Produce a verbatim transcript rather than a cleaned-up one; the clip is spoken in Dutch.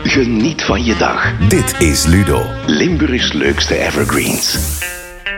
Geniet van je dag. Dit is Ludo. Limburgs leukste evergreens.